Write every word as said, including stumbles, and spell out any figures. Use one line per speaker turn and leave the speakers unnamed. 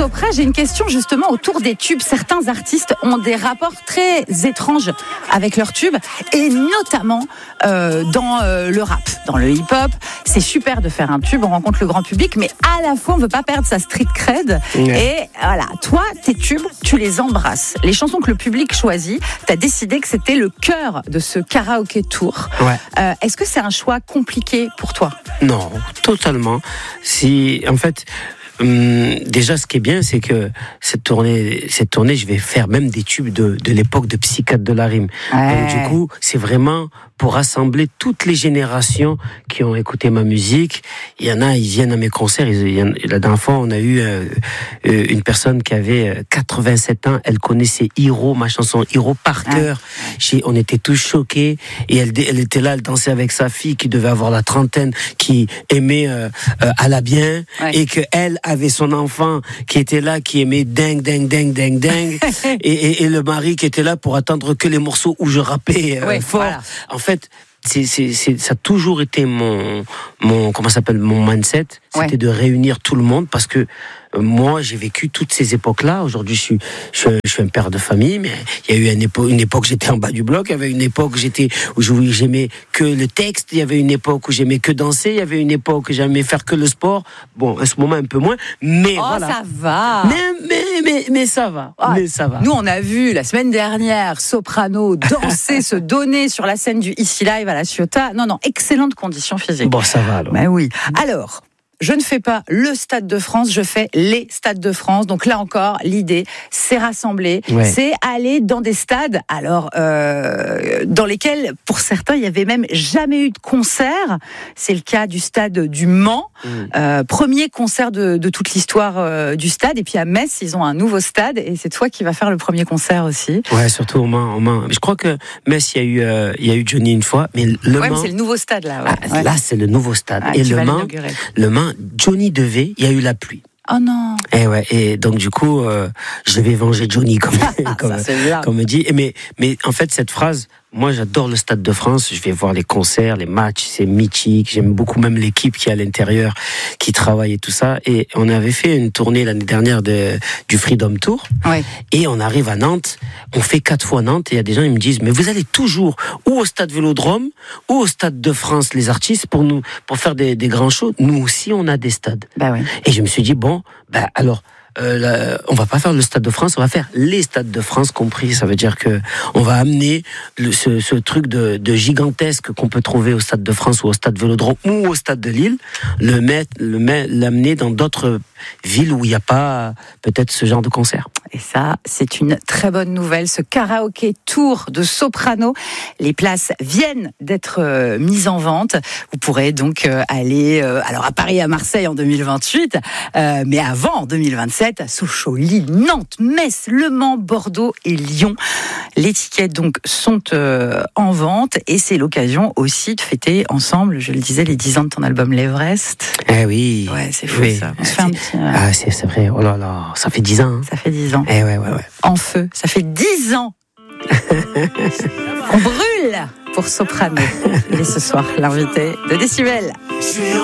Sopra, j'ai une question justement autour des tubes. Certains artistes ont des rapports très étranges avec leurs tubes, et notamment euh, dans euh, le rap, dans le hip-hop. C'est super de faire un tube, on rencontre le grand public, mais à la fois on veut pas perdre sa street cred. Ouais. Et voilà, toi, tes tubes, tu les embrasses. Les chansons que le public choisit, t'as décidé que c'était le cœur de ce karaoké tour.
Ouais.
Euh, est-ce que c'est un choix compliqué pour toi ?
Non, totalement. Si, en fait, hum, déjà, ce qui est bien, c'est que cette tournée, cette tournée, je vais faire même des tubes de, de l'époque de Psychiatre de la rime.
Ouais.
Donc, du coup, c'est vraiment pour rassembler toutes les générations qui ont écouté ma musique. Il y en a, ils viennent à mes concerts. Il y en, la dernière fois, on a eu euh, une personne qui avait quatre-vingt-sept ans. Elle connaissait Hiro, ma chanson Hiro par cœur. Ouais. On était tous choqués. Et elle, elle était là, elle dansait avec sa fille qui devait avoir la trentaine, qui aimait euh, euh, Alla bien, ouais. Et que elle avait son enfant qui était là, qui aimait dingue, dingue, dingue, dingue, dingue. et, et, et le mari qui était là pour attendre que les morceaux où je rappais euh, ouais, fort. Voilà. En fait, c'est, c'est, c'est, ça a toujours été mon, mon, comment ça s'appelle, mon mindset. C'était ouais. de réunir tout le monde parce que euh, moi, j'ai vécu toutes ces époques-là. Aujourd'hui, je suis, je, je suis un père de famille, mais il y a eu une époque, une époque, j'étais en bas du bloc. Il y avait une époque où j'étais, où j'aimais que le texte. Il y avait une époque où j'aimais que danser. Il y avait une époque où j'aimais faire que le sport. Bon, à ce moment, un peu moins. Mais
oh,
voilà.
ça va.
Mais, mais, mais, mais ça va.
Oh,
mais ça va.
Nous, on a vu la semaine dernière Soprano danser, se donner sur la scène du Ici Live à la Ciotat. Non, non, excellente condition physique.
Bon, ça va alors.
Ben oui. Alors. Je ne fais pas le Stade de France, je fais les Stades de France. Donc là encore, l'idée, c'est rassembler, ouais. c'est aller dans des stades, alors euh, dans lesquels, pour certains, il y avait même jamais eu de concert. C'est le cas du stade du Mans, mmh. euh, premier concert de, de toute l'histoire euh, du stade. Et puis à Metz, ils ont un nouveau stade, et c'est toi qui vas faire le premier concert aussi.
Ouais, surtout au Mans. Au Mans. Je crois que Metz, il y a eu, euh, il y a eu Johnny une fois, mais le
ouais,
Mans.
Mais c'est le nouveau stade là. Ouais.
Ah, là, c'est le nouveau stade.
Ah,
et le Mans, le Mans. Johnny devait, il y a eu la pluie.
Oh non.
Et ouais, et donc du coup, euh, je vais venger Johnny comme comme, comme me dit. Et mais mais en fait cette phrase, moi j'adore le Stade de France. Je vais voir les concerts, les matchs, c'est mythique. J'aime beaucoup même l'équipe qui est à l'intérieur, qui travaille et tout ça. Et on avait fait une tournée l'année dernière de du Freedom Tour.
Ouais.
Et on arrive à Nantes, on fait quatre fois Nantes. Et il y a des gens ils me disent mais vous allez toujours ou au Stade Vélodrome ou au Stade de France les artistes pour nous pour faire des, des grands shows. Nous aussi on a des stades.
Bah oui.
Et je me suis dit bon. Ben alors, euh, là, on va pas faire le Stade de France, on va faire les Stades de France compris. Ça veut dire que on va amener le, ce, ce truc de, de gigantesque qu'on peut trouver au Stade de France ou au Stade Vélodrome ou au Stade de Lille, le mettre, le mettre, l'amener dans d'autres villes où il n'y a pas peut-être ce genre de concert.
Et ça, c'est une très bonne nouvelle. Ce karaoké tour de Soprano, les places viennent d'être euh, mises en vente. Vous pourrez donc euh, aller, euh, alors à Paris, à Marseille en deux mille vingt-huit, euh, mais avant en deux mille vingt-sept, à Sochaux, Lille, Nantes, Metz, Le Mans, Bordeaux et Lyon. Les tickets donc sont euh, en vente et c'est l'occasion aussi de fêter ensemble, je le disais, les dix ans de ton album L'Everest.
Eh oui.
Ouais, c'est fou
oui.
ça. On se fait un petit, euh...
Ah, c'est, c'est vrai. Oh là là, ça fait dix ans. Hein.
Ça fait dix ans.
Eh ouais, ouais, ouais.
En feu, ça fait dix ans. On brûle pour Soprano. Il est ce soir l'invité de Décibel.